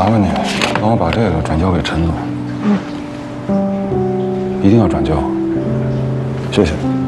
麻烦你帮我把这个转交给陈总。一定要转交，谢谢。